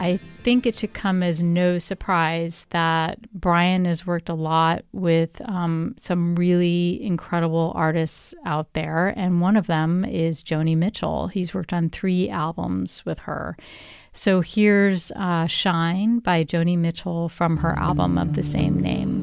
I think it should come as no surprise that Brian has worked a lot with some really incredible artists out there, and one of them is Joni Mitchell. He's worked on 3 albums with her. So here's Shine by Joni Mitchell from her album of the same name.